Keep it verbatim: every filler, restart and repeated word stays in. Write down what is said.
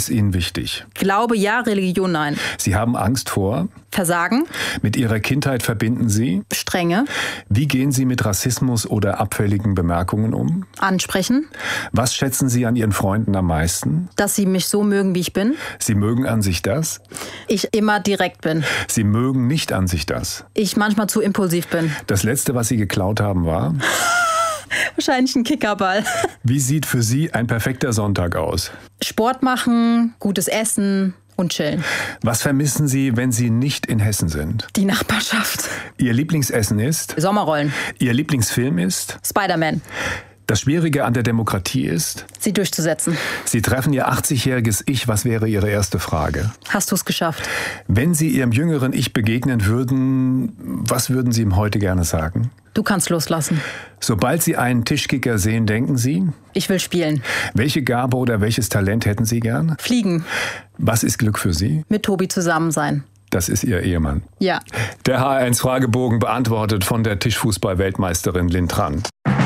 ist Ihnen wichtig? Glaube ja, Religion nein. Sie haben Angst vor? Versagen. Mit Ihrer Kindheit verbinden Sie? Strenge. Wie gehen Sie mit Rassismus oder abfälligen Bemerkungen um? Ansprechen. Was schätzen Sie an Ihren Freunden am meisten? Dass sie mich so mögen, wie ich bin. Sie mögen an sich das? Ich immer direkt bin. Sie mögen nicht an sich das? Ich manchmal zu impulsiv bin. Das Letzte, was Sie geklaut haben, war? Wahrscheinlich ein Kickerball. Wie sieht für Sie ein perfekter Sonntag aus? Sport machen, gutes Essen und chillen. Was vermissen Sie, wenn Sie nicht in Hessen sind? Die Nachbarschaft. Ihr Lieblingsessen ist? Sommerrollen. Ihr Lieblingsfilm ist? Spider-Man. Das Schwierige an der Demokratie ist? Sie durchzusetzen. Sie treffen Ihr achtzigjähriges Ich. Was wäre Ihre erste Frage? Hast du es geschafft? Wenn Sie Ihrem jüngeren Ich begegnen würden, was würden Sie ihm heute gerne sagen? Du kannst loslassen. Sobald Sie einen Tischkicker sehen, denken Sie? Ich will spielen. Welche Gabe oder welches Talent hätten Sie gern? Fliegen. Was ist Glück für Sie? Mit Tobi zusammen sein. Das ist Ihr Ehemann. Ja. Der H eins Fragebogen beantwortet von der Tischfußball-Weltmeisterin Lynn Tran.